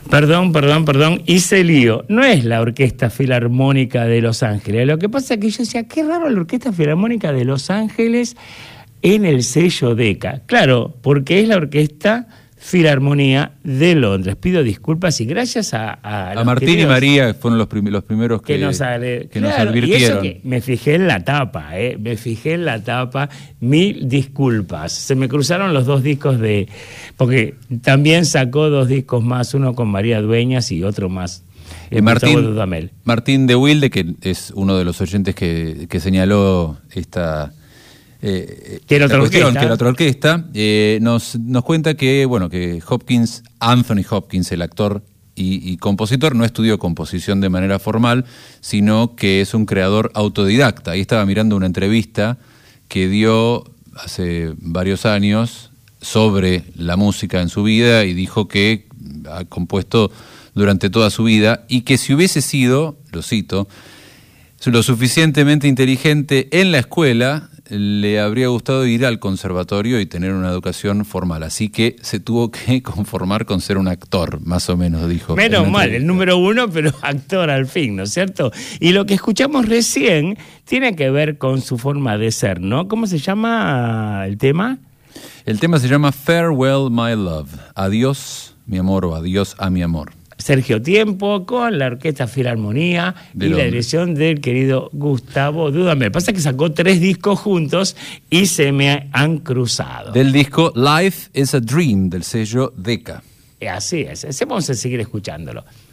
Perdón, hice lío. No es la Orquesta Filarmónica de Los Ángeles. Lo que pasa es que yo decía, qué raro la Orquesta Filarmónica de Los Ángeles en el sello Decca. Claro, porque es la Orquesta Filarmonía de Londres. Pido disculpas y gracias a Martín y María fueron los primeros que nos advirtieron. Y eso que me fijé en la tapa, mil disculpas. Se me cruzaron los dos discos porque también sacó dos discos más, uno con María Dueñas y otro más. Martín de Wilde, que es uno de los oyentes que señaló esta... que era otra orquesta, nos cuenta que Anthony Hopkins, el actor y compositor, no estudió composición de manera formal, sino que es un creador autodidacta. Ahí estaba mirando una entrevista que dio hace varios años sobre la música en su vida y dijo que ha compuesto durante toda su vida y que si hubiese sido, lo cito, lo suficientemente inteligente en la escuela, le habría gustado ir al conservatorio y tener una educación formal. Así que se tuvo que conformar con ser un actor, más o menos, dijo. Menos mal, el número uno, pero actor al fin, ¿no es cierto? Y lo que escuchamos recién tiene que ver con su forma de ser, ¿no? ¿Cómo se llama el tema? El tema se llama Farewell, My Love. Adiós, mi amor, o adiós a mi amor. Sergio Tiempo con la Orquesta Filarmonía y la dirección del querido Gustavo Dudamel. Pasa que sacó 3 discos juntos y se me han cruzado. Del disco Life is a Dream, del sello Decca. Así es, vamos a seguir escuchándolo.